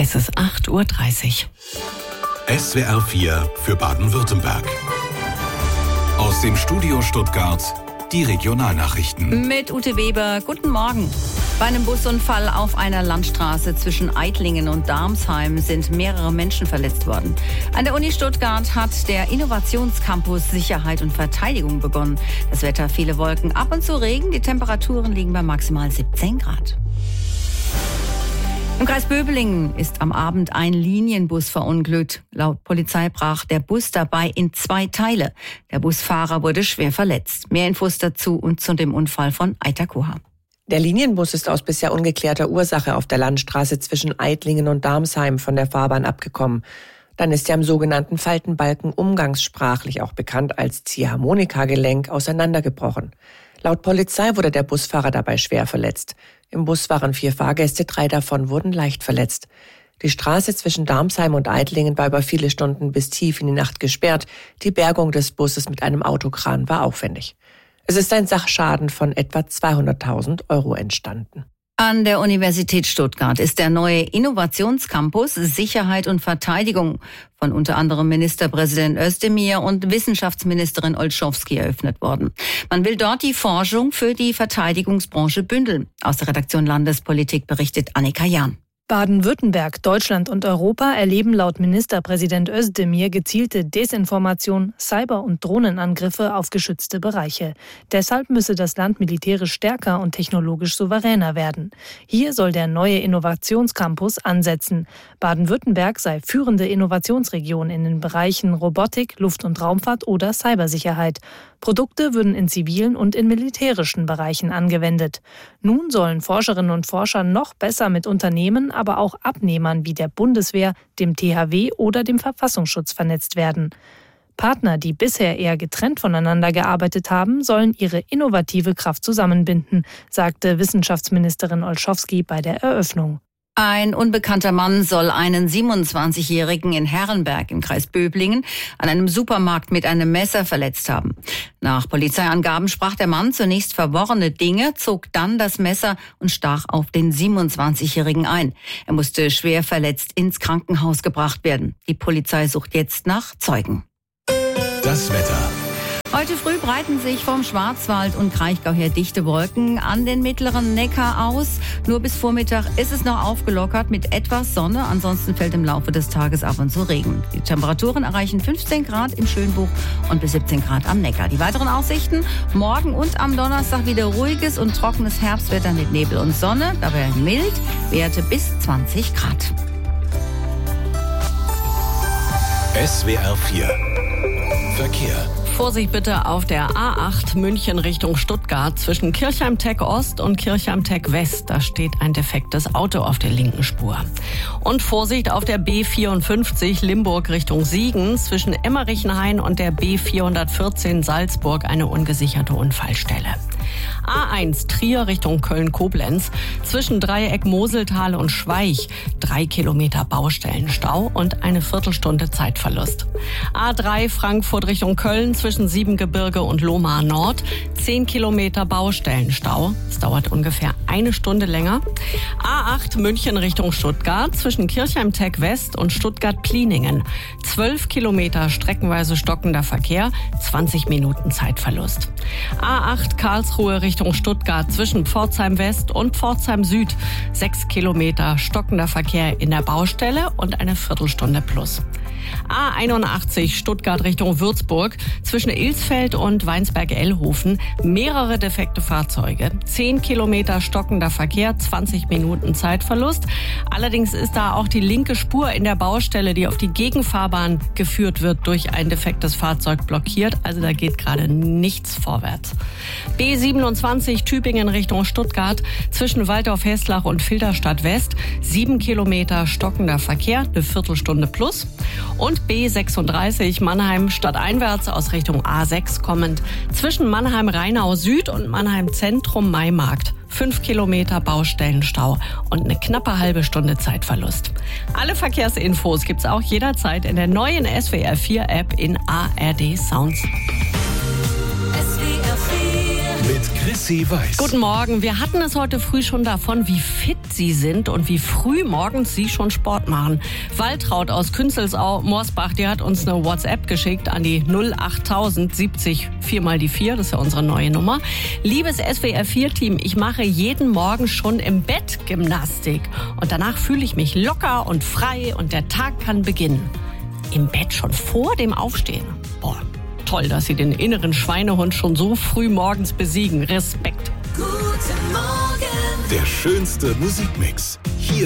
Es ist 8:30 Uhr. SWR 4 für Baden-Württemberg. Aus dem Studio Stuttgart die Regionalnachrichten. Mit Ute Weber, guten Morgen. Bei einem Busunfall auf einer Landstraße zwischen Eitlingen und Darmsheim sind mehrere Menschen verletzt worden. An der Uni Stuttgart hat der Innovationscampus Sicherheit und Verteidigung begonnen. Das Wetter, viele Wolken, ab und zu Regen. Die Temperaturen liegen bei maximal 17 Grad. Im Kreis Böblingen ist am Abend ein Linienbus verunglückt. Laut Polizei brach der Bus dabei in 2 Teile. Der Busfahrer wurde schwer verletzt. Mehr Infos dazu und zu dem Unfall von Aita Koha. Der Linienbus ist aus bisher ungeklärter Ursache auf der Landstraße zwischen Eitlingen und Darmsheim von der Fahrbahn abgekommen. Dann ist er am sogenannten Faltenbalken, umgangssprachlich auch bekannt als Ziehharmonikagelenk, auseinandergebrochen. Laut Polizei wurde der Busfahrer dabei schwer verletzt. Im Bus waren 4 Fahrgäste, 3 davon wurden leicht verletzt. Die Straße zwischen Darmsheim und Eitlingen war über viele Stunden bis tief in die Nacht gesperrt. Die Bergung des Busses mit einem Autokran war aufwendig. Es ist ein Sachschaden von etwa 200.000 € entstanden. An der Universität Stuttgart ist der neue Innovationscampus Sicherheit und Verteidigung von unter anderem Ministerpräsident Özdemir und Wissenschaftsministerin Olschowski eröffnet worden. Man will dort die Forschung für die Verteidigungsbranche bündeln. Aus der Redaktion Landespolitik berichtet Annika Jahn. Baden-Württemberg, Deutschland und Europa erleben laut Ministerpräsident Özdemir gezielte Desinformation, Cyber- und Drohnenangriffe auf geschützte Bereiche. Deshalb müsse das Land militärisch stärker und technologisch souveräner werden. Hier soll der neue Innovationscampus ansetzen. Baden-Württemberg sei führende Innovationsregion in den Bereichen Robotik, Luft- und Raumfahrt oder Cybersicherheit. Produkte würden in zivilen und in militärischen Bereichen angewendet. Nun sollen Forscherinnen und Forscher noch besser mit Unternehmen, aber auch Abnehmern wie der Bundeswehr, dem THW oder dem Verfassungsschutz vernetzt werden. Partner, die bisher eher getrennt voneinander gearbeitet haben, sollen ihre innovative Kraft zusammenbinden, sagte Wissenschaftsministerin Olschowski bei der Eröffnung. Ein unbekannter Mann soll einen 27-Jährigen in Herrenberg im Kreis Böblingen an einem Supermarkt mit einem Messer verletzt haben. Nach Polizeiangaben sprach der Mann zunächst verworrene Dinge, zog dann das Messer und stach auf den 27-Jährigen ein. Er musste schwer verletzt ins Krankenhaus gebracht werden. Die Polizei sucht jetzt nach Zeugen. Das Wetter. Heute früh breiten sich vom Schwarzwald und Kraichgau her dichte Wolken an den mittleren Neckar aus. Nur bis Vormittag ist es noch aufgelockert mit etwas Sonne. Ansonsten fällt im Laufe des Tages ab und zu Regen. Die Temperaturen erreichen 15 Grad im Schönbuch und bis 17 Grad am Neckar. Die weiteren Aussichten: morgen und am Donnerstag wieder ruhiges und trockenes Herbstwetter mit Nebel und Sonne. Dabei mild, Werte bis 20 Grad. SWR 4 Verkehr. Vorsicht bitte auf der A8 München Richtung Stuttgart zwischen Kirchheim-Teck Ost und Kirchheim-Teck West. Da steht ein defektes Auto auf der linken Spur. Und Vorsicht auf der B54 Limburg Richtung Siegen zwischen Emmerichenhain und der B414 Salzburg eine ungesicherte Unfallstelle. A1 Trier Richtung Köln-Koblenz zwischen Dreieck Moseltal und Schweich 3 Kilometer Baustellenstau und eine Viertelstunde Zeitverlust. A3 Frankfurt Richtung Köln zwischen Siebengebirge und Lohmar Nord 10 Kilometer Baustellenstau. Es dauert ungefähr eine Stunde länger. A8 München Richtung Stuttgart zwischen Kirchheim-Teck West und Stuttgart-Pliningen 12 Kilometer streckenweise stockender Verkehr, 20 Minuten Zeitverlust. A8 Karlsruhe Richtung Stuttgart zwischen Pforzheim West und Pforzheim Süd 6 Kilometer stockender Verkehr in der Baustelle und eine Viertelstunde plus. A81 Stuttgart Richtung Würzburg zwischen Ilsfeld und Weinsberg-Ellhofen mehrere defekte Fahrzeuge. 10 Kilometer stockender Verkehr, 20 Minuten Zeitverlust. Allerdings ist da auch die linke Spur in der Baustelle, die auf die Gegenfahrbahn geführt wird, durch ein defektes Fahrzeug blockiert. Also da geht gerade nichts vorwärts. B27 Tübingen Richtung Stuttgart zwischen Waldorf-Hesslach und Filderstadt West 7 Kilometer stockender Verkehr, eine Viertelstunde plus. Und B36 Mannheim stadteinwärts aus Richtung A6 kommend zwischen Mannheim-Rheinau Süd und Mannheim-Zentrum-Maimarkt 5 Kilometer Baustellenstau und eine knappe halbe Stunde Zeitverlust. Alle Verkehrsinfos gibt's auch jederzeit in der neuen SWR 4 App in ARD Sounds. Mit Chrissy weiß. Guten Morgen. Wir hatten es heute früh schon davon, wie fit Sie sind und wie früh morgens Sie schon Sport machen. Waltraud aus Künzelsau-Morsbach, die hat uns eine WhatsApp geschickt an die 08000 70 4x4. Das ist ja unsere neue Nummer. Liebes SWR4-Team, ich mache jeden Morgen schon im Bett Gymnastik. Und danach fühle ich mich locker und frei und der Tag kann beginnen. Im Bett schon vor dem Aufstehen. Boah. Toll, dass Sie den inneren Schweinehund schon so früh morgens besiegen. Respekt. Guten Morgen. Der schönste Musikmix. Hier